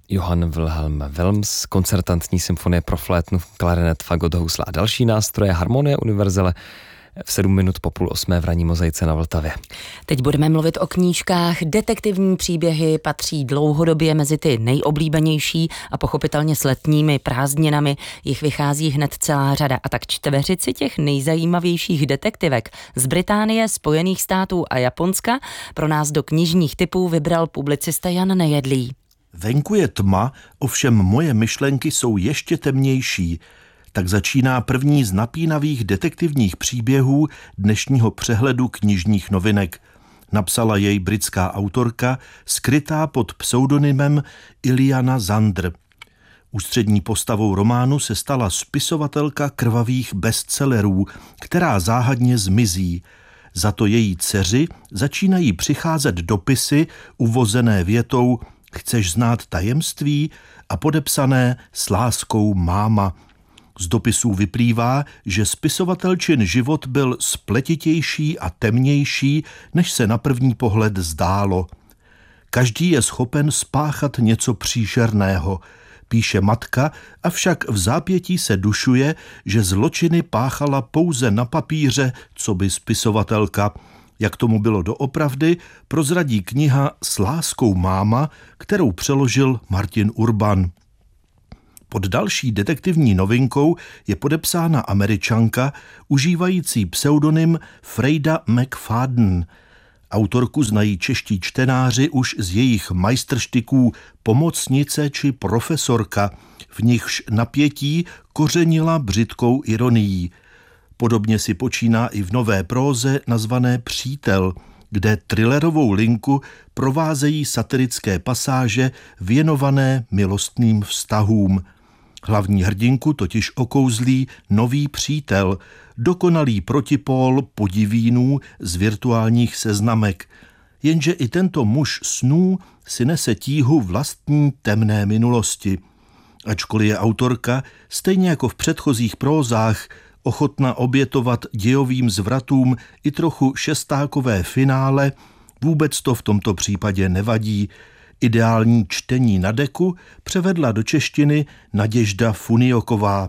Johann Wilhelm Wilms, koncertantní symfonie pro flétnu, klarinet, fagot, housle a další nástroje, Harmonie univerzele v 7 minut po 7:30 v ranní Mozaice na Vltavě. Teď budeme mluvit o knížkách. Detektivní příběhy patří dlouhodobě mezi ty nejoblíbenější a pochopitelně s letními prázdninami jich vychází hned celá řada. A tak čtveřici těch nejzajímavějších detektivek z Británie, Spojených států a Japonska pro nás do knižních tipů vybral publicista Jan Nejedlý. Venku je tma, ovšem moje myšlenky jsou ještě temnější. Tak začíná první z napínavých detektivních příběhů dnešního přehledu knižních novinek. Napsala jej britská autorka, skrytá pod pseudonymem Iliana Zander. Ústřední postavou románu se stala spisovatelka krvavých bestsellerů, která záhadně zmizí. Za to její dceři začínají přicházet dopisy uvozené větou "Chceš znát tajemství?" a podepsané "S láskou máma". Z dopisů vyplývá, že spisovatelčin život byl spletitější a temnější, než se na první pohled zdálo. Každý je schopen spáchat něco příšerného, píše matka, avšak v zápětí se dušuje, že zločiny páchala pouze na papíře, coby spisovatelka. Jak tomu bylo doopravdy, prozradí kniha S láskou máma, kterou přeložil Martin Urban. Pod další detektivní novinkou je podepsána Američanka, užívající pseudonym Freida McFadden. Autorku znají čeští čtenáři už z jejich majstrštiků Pomocnice či Profesorka, v nichž napětí kořenila břitkou ironií. Podobně si počíná i v nové próze nazvané Přítel, kde thrillerovou linku provázejí satirické pasáže věnované milostným vztahům. Hlavní hrdinku totiž okouzlí nový přítel, dokonalý protipól podivínů z virtuálních seznamek. Jenže i tento muž snů si nese tíhu vlastní temné minulosti. Ačkoliv je autorka, stejně jako v předchozích prózách, ochotna obětovat dějovým zvratům i trochu šestákové finále, vůbec to v tomto případě nevadí. Ideální čtení na deku převedla do češtiny Naděžda Funioková.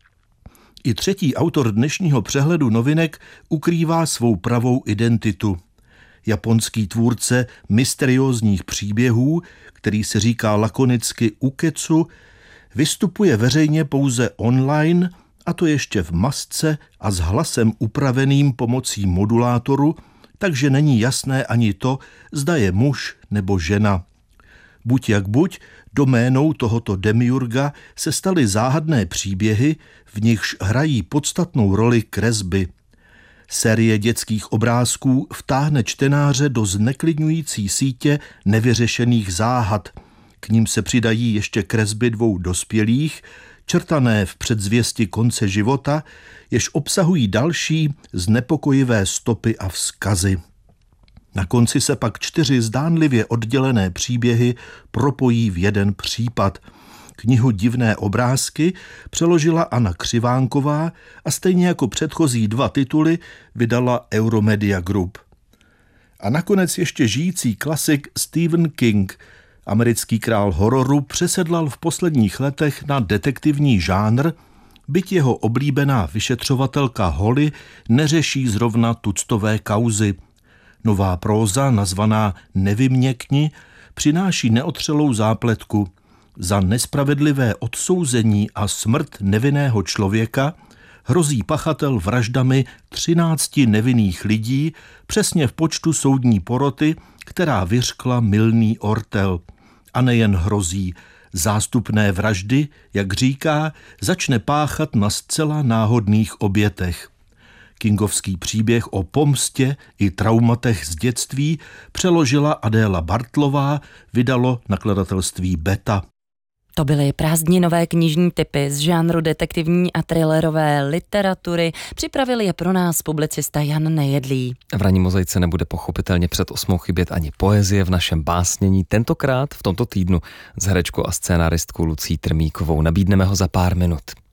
I třetí autor dnešního přehledu novinek ukrývá svou pravou identitu. Japonský tvůrce mysteriózních příběhů, který se říká lakonicky Uketsu, vystupuje veřejně pouze online, a to ještě v masce a s hlasem upraveným pomocí modulátoru, takže není jasné ani to, zda je muž nebo žena. Buď jak buď, doménou tohoto demiurga se staly záhadné příběhy, v nichž hrají podstatnou roli kresby. Série dětských obrázků vtáhne čtenáře do zneklidňující sítě nevyřešených záhad. K ním se přidají ještě kresby 2 dospělých, črtané v předzvěsti konce života, jež obsahují další znepokojivé stopy a vzkazy. Na konci se pak 4 zdánlivě oddělené příběhy propojí v jeden případ. Knihu Divné obrázky přeložila Anna Křivánková a stejně jako předchozí 2 tituly vydala Euromedia Group. A nakonec ještě žijící klasik Stephen King. Americký král hororu přesedlal v posledních letech na detektivní žánr, byť jeho oblíbená vyšetřovatelka Holly neřeší zrovna tuctové kauzy. Nová próza, nazvaná Nevyměkni, přináší neotřelou zápletku. Za nespravedlivé odsouzení a smrt nevinného člověka hrozí pachatel vraždami 13 nevinných lidí přesně v počtu soudní poroty, která vyřkla mylný ortel. A nejen hrozí, zástupné vraždy, jak říká, začne páchat na zcela náhodných obětech. Kingovský příběh o pomstě i traumatech z dětství přeložila Adéla Bartlová, vydalo nakladatelství Beta. To byly prázdninové knižní tipy z žánru detektivní a thrillerové literatury. Připravil je pro nás publicista Jan Nejedlý. V ranní Mozaice nebude pochopitelně před 8 chybět ani poezie v našem básnění. Tentokrát v tomto týdnu s herečkou a scénáristkou Lucí Trmíkovou. Nabídneme ho za pár minut.